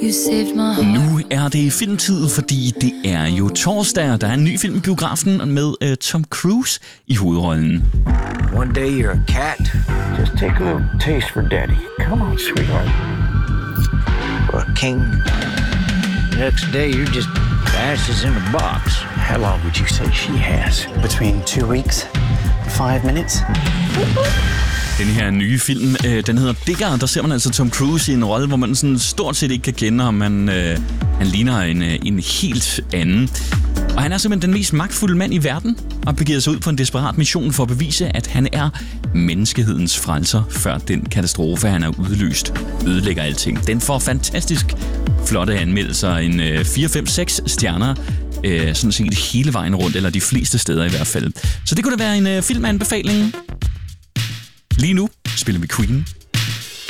You saved my heart. Nu er det filmtid, fordi det er jo torsdag, og der er en ny film i biografen med Tom Cruise i hovedrollen. One day you're a cat. Just take a little taste for daddy. Come on, sweetheart. Or a king. Next day you're just ashes in a box. How long would you say she has? Between 2 weeks and 5 minutes. Den her nye film, den hedder Digger. Der ser man altså Tom Cruise i en rolle, hvor man sådan stort set ikke kan kende ham. Han ligner en helt anden. Og han er simpelthen den mest magtfulde mand i verden, og begiver sig ud på en desperat mission for at bevise, at han er menneskehedens frelser, før den katastrofe, han har udløst, ødelægger alting. Den får fantastisk flotte anmeldelser, en 4-5-6 stjerner, sådan set hele vejen rundt, eller de fleste steder i hvert fald. Så det kunne da være en filmanbefaling. Lige nu spiller vi Queen